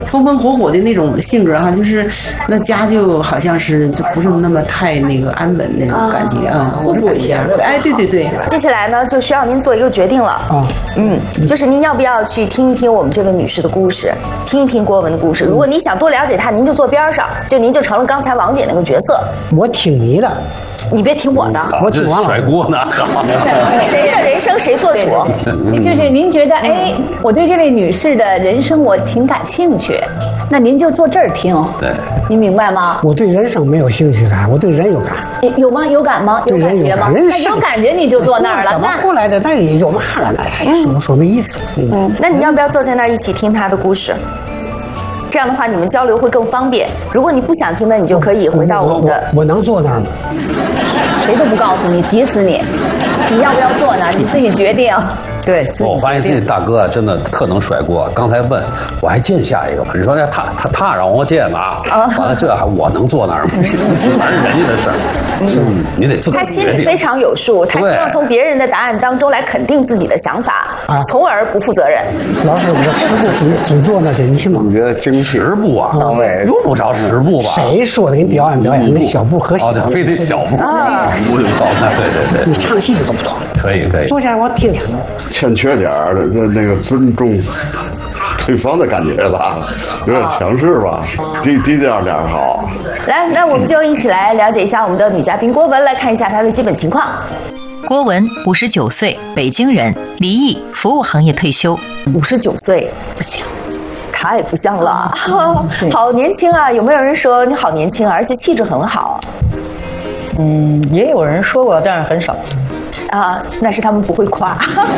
风风火火的那种性格哈，就是那家就好像是就不是那么太那个安稳那种感觉啊， 互补一下。 哎，对对对。 接下来呢，就需要您做一个决定了啊。就是您要不要去听一听我们这位女士的故事，听一听郭文的故事。如果你想多了解她，您就坐边上，您就成了刚才王姐那个角色。 我听你的。 你别听我的， 我听完了。 甩锅呢？ 谁的人生谁做主？ 就是您觉得，哎，我对这位女士的人生我挺感兴趣，那您就坐这儿听。 对， 您明白吗？ 我对人生没有兴趣感，我对人有感。 有吗？有感吗？ 对人有感。 那有感觉你就坐那儿了。 怎么过来的？那也有嘛了？那说没意思。 那你要不要坐在那儿一起听她的故事？这样的话，你们交流会更方便。如果你不想听的，你就可以回到我们的。 我能坐那儿吗？ 谁都不告诉你，急死你！你要不要坐那儿？你自己决定。 对， 我发现这大哥真的特能甩锅。刚才问我还见下一个吗？你说他让我见啊，完了这还我能坐那儿吗？全是人家的事儿，是你得自己决定。 他心里非常有数，他希望从别人的答案当中来肯定自己的想法，从而不负责任。 老师，我10步只做那些，你信吗？ 你觉得精 10步啊？ 到位， 用不着10步吧？ 谁说的？你表演那小步可小， 非得小步啊！对， 你唱戏的都不懂。 可以。 坐下我听听。 欠缺点那个尊重对方的感觉吧，有点强势吧，低调点好。 来，那我们就一起来了解一下我们的女嘉宾郭文，来看一下她的基本情况。 郭文59岁，北京人，离异，服务行业退休。 59岁不行，太不像了，好年轻啊！有没有人说你好年轻，而且气质很好？ 也有人说过，但是很少。 啊，那是他们不会夸，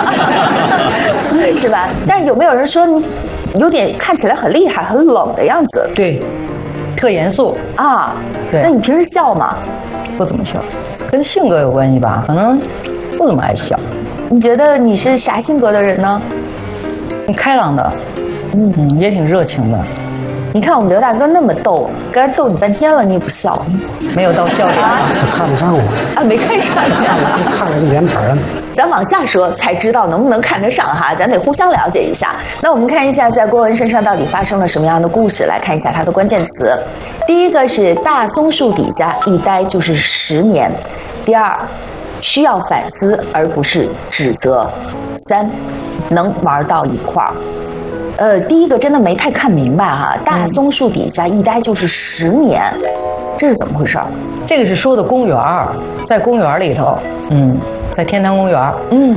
是吧？但是有没有人说你有点看起来很厉害、很冷的样子？ 对，特严肃啊。 对， 那你平时笑吗？ 不怎么笑，跟性格有关系吧？可能不怎么爱笑。 你觉得你是啥性格的人呢？ 挺开朗的，也挺热情的。 你看我们刘大哥那么逗，刚才逗你半天了，你也不笑， 没有到笑点， 就看不上我啊，没看上你， 看了这脸盘了。 咱往下说才知道能不能看得上哈，咱得互相了解一下。那我们看一下在郭文身上到底发生了什么样的故事，来看一下他的关键词。第一个是大松树底下一待就是10年，第二需要反思而不是指责，三能玩到一块儿。第一个真的没太看明白哈，大松树底下一待就是10年，这是怎么回事？ 这个是说的公园，在公园里头，在天坛公园，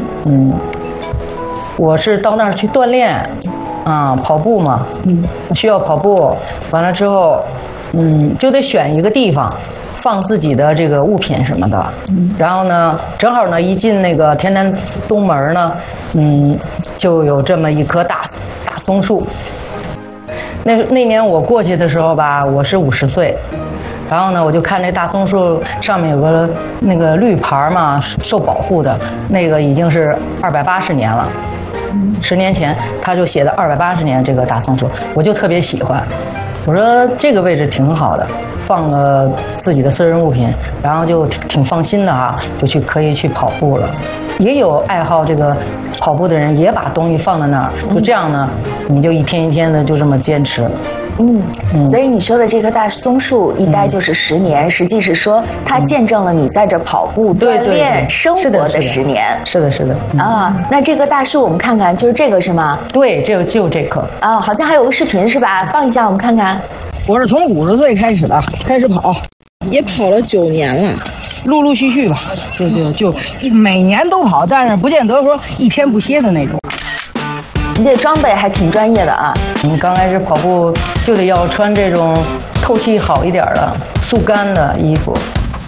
我是到那儿去锻炼，跑步嘛，需要跑步，完了之后，就得选一个地方放自己的这个物品什么的，然后呢，正好呢一进那个天坛东门呢，就有这么一棵大松树。那年我过去的时候吧，我是50岁，然后呢，我就看这大松树上面有个那个绿牌嘛，受保护的，那个已经是280年了。10年前他就写的280年这个大松树，我就特别喜欢。我说这个位置挺好的，放个自己的私人物品，然后就挺放心的啊，就可以去跑步了。也有爱好这个跑步的人也把东西放在那儿，就这样呢，你就一天一天的就这么坚持。 所以你说的这棵大松树一待就是10年，实际是说它见证了你在这跑步、锻炼、生活的10年。 是的。 啊，那这棵大树我们看看，就是这个是吗？ 对，就这棵。 啊，好像还有个视频是吧？放一下我们看看。 我是从50岁开始的，开始跑，也跑了9年了，陆陆续续吧，就每年都跑，但是不见得说一天不歇的那种。 你这装备还挺专业的啊！ 你刚开始跑步就得要穿这种透气好一点的速干的衣服。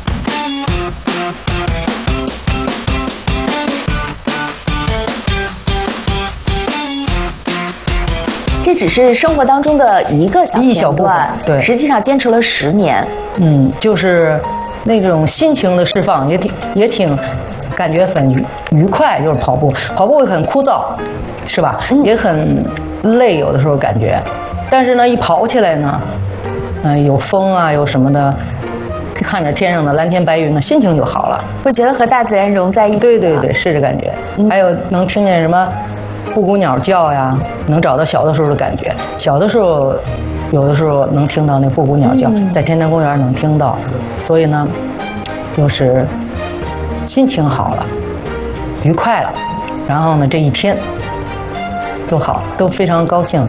这只是生活当中的一个小片段， 对， 实际上坚持了10年。 就是那种心情的释放，也挺感觉很愉快，就是跑步会很枯燥，是吧？也很累，有的时候感觉，但是呢，一跑起来呢，有风啊，有什么的，看着天上的蓝天白云呢，心情就好了， 会觉得和大自然融在一起。 对，是这感觉。还有能听见什么布谷鸟叫呀，能找到小的时候的感觉。小的时候，有的时候能听到那布谷鸟叫，在天坛公园能听到，所以呢，就是心情好了，愉快了，然后呢，这一天都好，都非常高兴。